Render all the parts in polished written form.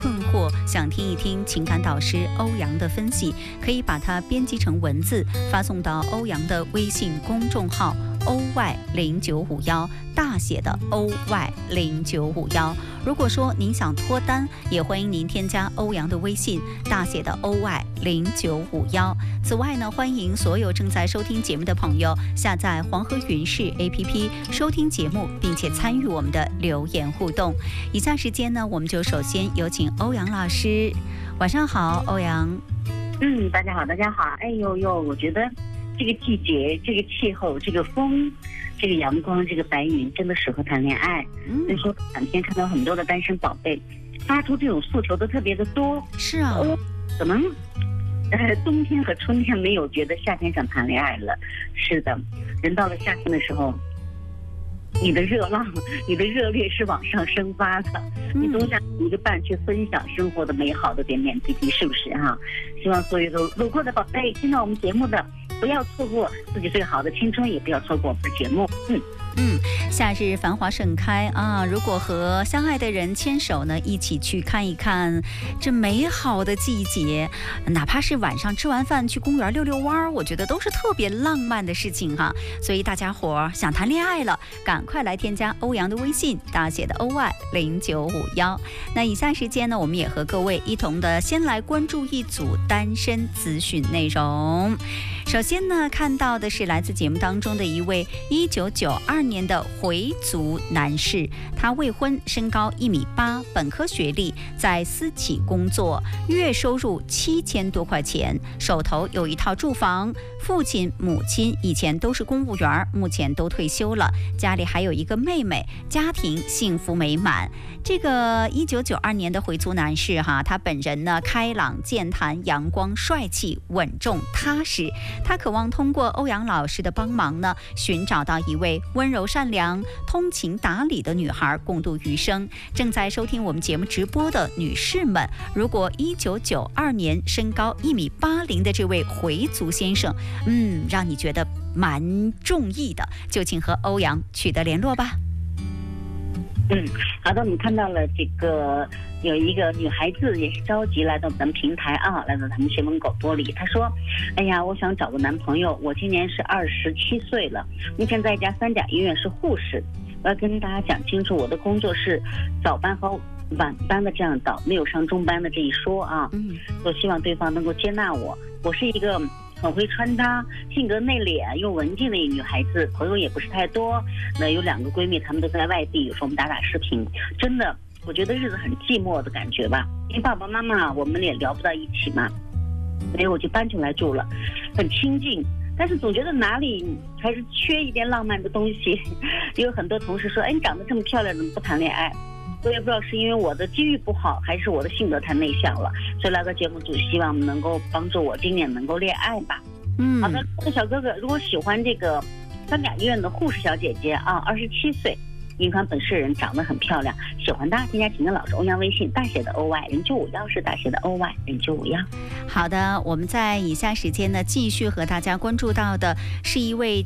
困惑，想听一听情感导师欧阳的分析，可以把它编辑成文字，发送到欧阳的微信公众号OY0951，大写的OY0951。如果说您想脱单，也欢迎您添加欧阳的微信，大写的OY0951。此外呢，欢迎所有正在收听节目的朋友下载黄河云视 APP 收听节目，并且参与我们的留言互动。以下时间呢，我们就首先有请欧阳老师。晚上好，欧阳。 大家好，大家好。哎呦呦，我觉得这个季节、这个气候、这个风、这个阳光、这个白云，真的适合谈恋爱。所以说，两天看到很多的单身宝贝发出这种诉求都特别的多。 是啊， 可能冬天和春天没有觉得夏天想谈恋爱了。是的，人到了夏天的时候，你的热浪、你的热烈是往上升发的。你总想一个伴去分享生活的美好的点点滴滴，是不是哈？希望所有的路过的宝贝听到我们节目的，不要错过自己最好的青春，也不要错过我们的节目。 夏日繁华盛开啊！如果和相爱的人牵手呢，一起去看一看这美好的季节，哪怕是晚上吃完饭去公园溜溜弯，我觉得都是特别浪漫的事情哈。所以大家伙想谈恋爱了，赶快来添加欧阳的微信，大写的OY0951。那以下时间呢，我们也和各位一同的先来关注一组单身资讯内容。首先呢，看到的是来自节目当中的一位1992年的回族男士，他未婚，身高1.8米，本科学历，在私企工作，月收入7000多块钱，手头有一套住房，父亲母亲以前都是公务员，目前都退休了，家里还有一个妹妹，家庭幸福美满。这个1992年的回族男士哈，他本人呢开朗健谈，阳光帅气，稳重踏实。他渴望通过欧阳老师的帮忙呢，寻找到一位温柔善良、通情达理的女孩，共度余生。正在收听我们节目直播的女士们，如果1992年身高1.80米的这位回族先生，让你觉得蛮中意的，就请和欧阳取得联络吧。 好的，我们看到了这个有一个女孩子也是着急来到咱们平台啊，来到咱们新闻狗播里。她说：“哎呀，我想找个男朋友，我今年是27岁了，目前在一家3甲医院是护士。我要跟大家讲清楚，我的工作是早班和晚班的这样倒，没有上中班的这一说啊。我希望对方能够接纳我。我是一个很会穿搭，性格内敛又文静的一女孩子，朋友也不是太多。那有2个闺蜜，她们都在外地，有时候我们打视频，真的。”我觉得日子很寂寞的感觉吧，因为爸爸妈妈我们也聊不到一起嘛，所以我就搬出来住了，很亲近，但是总觉得哪里还是缺一点浪漫的东西。有很多同事说：“哎，你长得这么漂亮，怎么不谈恋爱？”我也不知道是因为我的机遇不好，还是我的性格太内向了，所以来到节目组，希望能够帮助我今年能够恋爱吧。好的，小哥哥，如果喜欢这个3甲医院的护士小姐姐啊，27岁。银川本市人，长得很漂亮，喜欢她，添加情感老师欧阳微信，大写的OY0951，是大写的OY0951。 好的，我们在以下时间呢，继续和大家关注到的是一位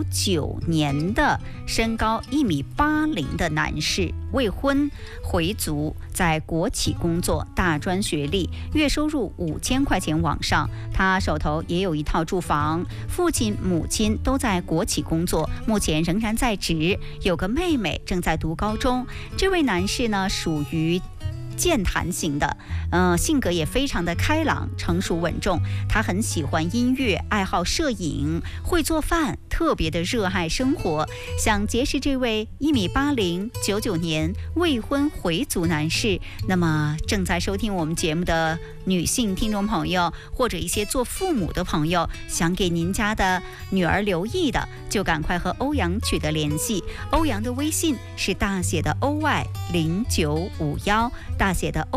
99年的身高1.80米的男士，未婚，回族，在国企工作，大专学历，月收入5000块钱往上。他手头也有一套住房，父亲母亲都在国企工作，目前仍然在职，有个妹妹正在读高中。这位男士呢，属于健谈型的，性格也非常的开朗、成熟稳重。他很喜欢音乐，爱好摄影，会做饭，特别的热爱生活。想结识这位1.80米、99年未婚回族男士，那么正在收听我们节目的女性听众朋友，或者一些做父母的朋友，想给您家的女儿留意的，就赶快和欧阳取得联系。欧阳的微信是大写的OY0951，大写的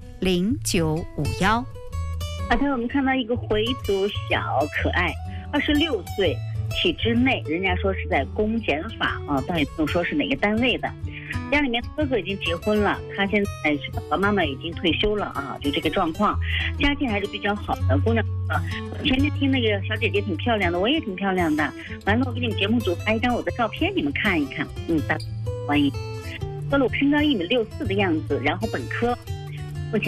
OY0951。 好的，我们看到一个回族小可爱，26岁，体制内，人家说是在公检法啊，倒也不能说是哪个单位的。家里面哥哥已经结婚了，他现在是爸爸妈妈已经退休了啊，就这个状况，家境还是比较好的。姑娘，前面听那个小姐姐挺漂亮的，我也挺漂亮的。完了，我给你们节目组发一张我的照片，你们看一看。大家欢迎。我身高1.64米的样子，然后本科